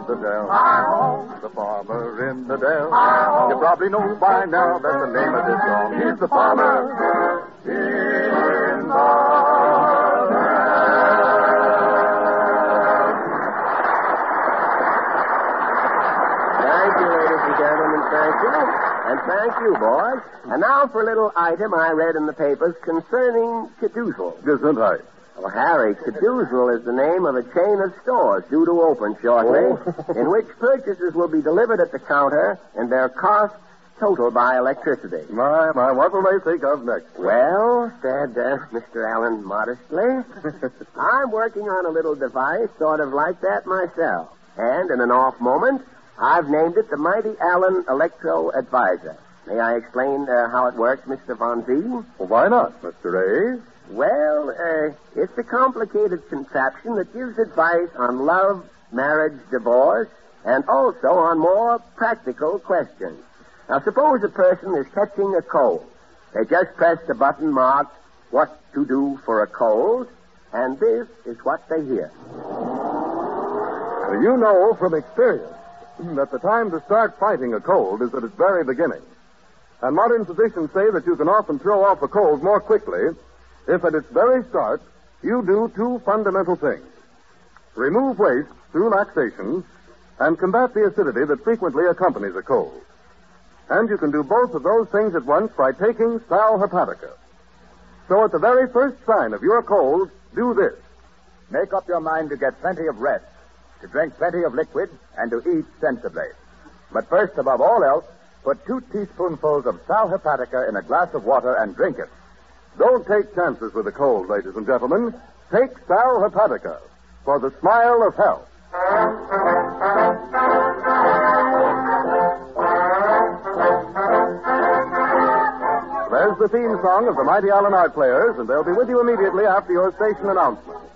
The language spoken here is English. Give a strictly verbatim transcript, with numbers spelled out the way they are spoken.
the dell. The farmer in the dell. You probably know by now that the name of this song is The Farmer in the Thank you, ladies and gentlemen, thank you. And thank you, boys. And now for a little item I read in the papers concerning Cadoozle. Gesundheit. Oh, Harry, Cadoozle is the name of a chain of stores due to open shortly, Oh. in which purchases will be delivered at the counter and their costs totaled by electricity. My, my, what will they think of next? Well, said uh, Mister Allen modestly, I'm working on a little device sort of like that myself. And in an off moment, I've named it the Mighty Allen Electro Advisor. May I explain uh, how it works, Mister Von Z? Well, why not, Mister A? Well, uh, it's a complicated contraption that gives advice on love, marriage, divorce, and also on more practical questions. Now, suppose a person is catching a cold. They just press the button marked, What to Do for a Cold, and this is what they hear. You know from experience that the time to start fighting a cold is at its very beginning. And modern physicians say that you can often throw off a cold more quickly if at its very start you do two fundamental things. Remove waste through laxation and combat the acidity that frequently accompanies a cold. And you can do both of those things at once by taking Sal Hepatica. So at the very first sign of your cold, do this. Make up your mind to get plenty of rest, to drink plenty of liquid, and to eat sensibly. But first, above all else, put two teaspoonfuls of Sal Hepatica in a glass of water and drink it. Don't take chances with a cold, ladies and gentlemen. Take Sal Hepatica for the smile of health. There's the theme song of the Mighty Allen Art Players, and they'll be with you immediately after your station announcement.